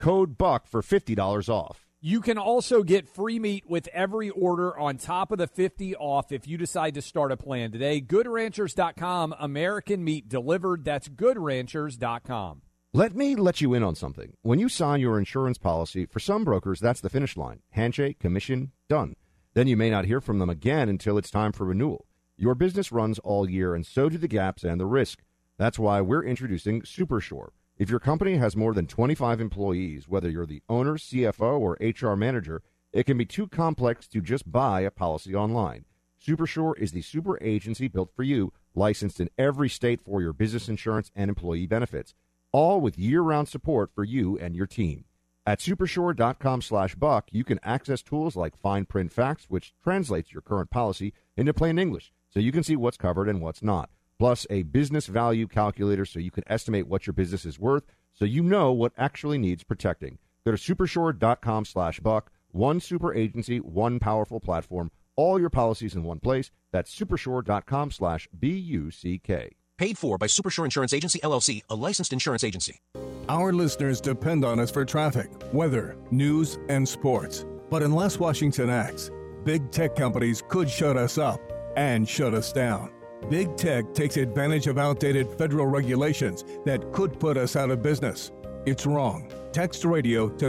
Code BUCK for $50 off. You can also get free meat with every order on top of the $50 off if you decide to start a plan today. GoodRanchers.com, American meat delivered. That's GoodRanchers.com. Let me let you in on something. When you sign your insurance policy, for some brokers, that's the finish line. Handshake, commission, done. Then you may not hear from them again until it's time for renewal. Your business runs all year, and so do the gaps and the risk. That's why we're introducing SuperSure. If your company has more than 25 employees, whether you're the owner, CFO, or HR manager, it can be too complex to just buy a policy online. SuperSure is the super agency built for you, licensed in every state for your business insurance and employee benefits, all with year-round support for you and your team. At supersure.com/buck, you can access tools like fine print facts, which translates your current policy into plain English, so you can see what's covered and what's not. Plus a business value calculator so you can estimate what your business is worth so you know what actually needs protecting. Go to supersure.com/buck. One super agency, one powerful platform, all your policies in one place. That's supersure.com/BUCK. Paid for by Supersure Insurance Agency, LLC, a licensed insurance agency. Our listeners depend on us for traffic, weather, news, and sports. But unless Washington acts, big tech companies could shut us up and shut us down. Big tech takes advantage of outdated federal regulations that could put us out of business. It's wrong. Text radio to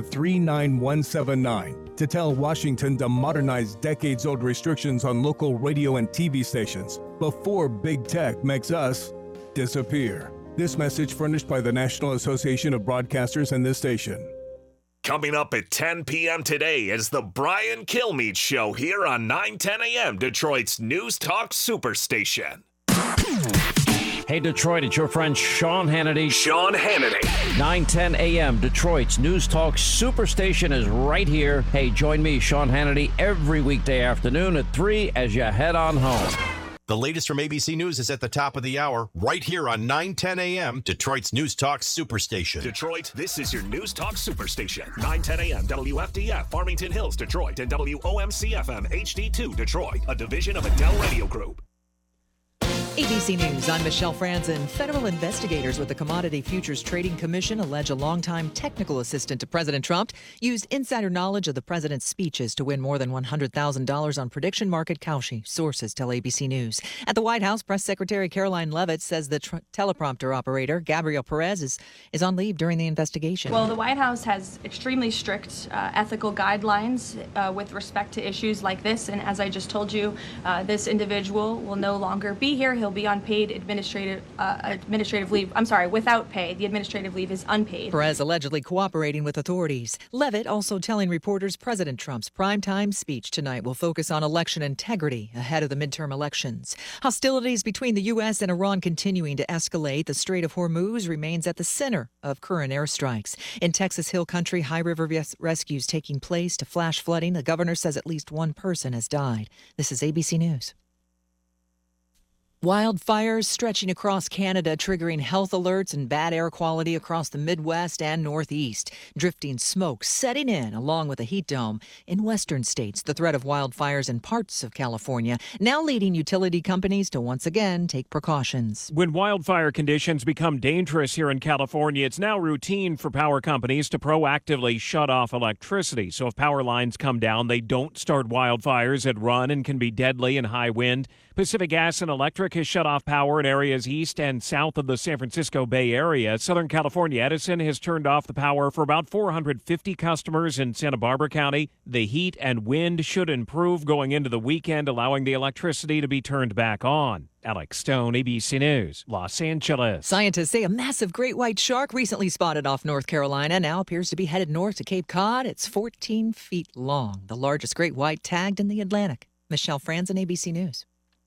39179 to tell Washington to modernize decades-old restrictions on local radio and TV stations before big tech makes us disappear. This message furnished by the National Association of Broadcasters and this station. Coming up at 10 p.m. today is the Brian Kilmeade Show here on 910 a.m. Detroit's News Talk Superstation. Hey, Detroit, it's your friend Sean Hannity. Sean Hannity. 910 a.m. Detroit's News Talk Superstation is right here. Hey, join me, Sean Hannity, every weekday afternoon at 3 as you head on home. The latest from ABC News is at the top of the hour, right here on 910 a.m., Detroit's News Talk Superstation. Detroit, this is your News Talk Superstation. 910 a.m. WFDF, Farmington Hills, Detroit, and WOMC-FM HD2, Detroit, a division of Adele Radio Group. ABC News, I'm Michelle Franzen. Federal investigators with the Commodity Futures Trading Commission allege a longtime technical assistant to President Trump used insider knowledge of the president's speeches to win more than $100,000 on prediction market Cauchy. Sources tell ABC News. At the White House, Press Secretary Caroline Leavitt says the teleprompter operator, Gabriel Perez, is on leave during the investigation. Well, the White House has extremely strict ethical guidelines with respect to issues like this. And as I just told you, this individual will no longer be here. He'll be on paid administrative leave. I'm sorry, without pay. The administrative leave is unpaid. Perez allegedly cooperating with authorities. Leavitt also telling reporters President Trump's primetime speech tonight will focus on election integrity ahead of the midterm elections. Hostilities between the U.S. and Iran continuing to escalate. The Strait of Hormuz remains at the center of current airstrikes. In Texas Hill Country, high river rescues taking place to flash flooding. The governor says at least one person has died. This is ABC News. Wildfires stretching across Canada, triggering health alerts and bad air quality across the Midwest and Northeast. Drifting smoke setting in along with a heat dome. In western states, the threat of wildfires in parts of California now leading utility companies to once again take precautions. When wildfire conditions become dangerous here in California, it's now routine for power companies to proactively shut off electricity. So if power lines come down, they don't start wildfires that run and can be deadly in high wind. Pacific Gas and Electric has shut off power in areas east and south of the San Francisco Bay Area. Southern California Edison has turned off the power for about 450 customers in Santa Barbara County. The heat and wind should improve going into the weekend, allowing the electricity to be turned back on. Alex Stone, ABC News, Los Angeles. Scientists say a massive great white shark recently spotted off North Carolina now appears to be headed north to Cape Cod. It's 14 feet long, the largest great white tagged in the Atlantic. Michelle Franzen, ABC News.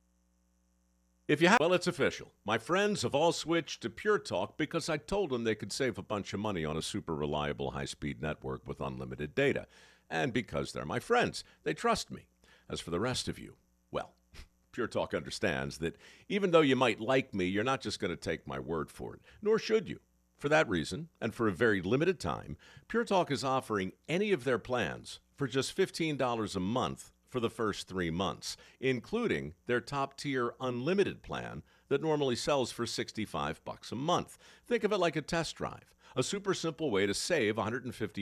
Well, it's official. My friends have all switched to Pure Talk because I told them they could save a bunch of money on a super reliable high-speed network with unlimited data. And because they're my friends, they trust me. As for the rest of you, well, Pure Talk understands that even though you might like me, you're not just going to take my word for it, nor should you. For that reason, and for a very limited time, Pure Talk is offering any of their plans for just $15 a month for the first 3 months, including their top-tier unlimited plan that normally sells for $65 a month. Think of it like a test drive, a super simple way to save $150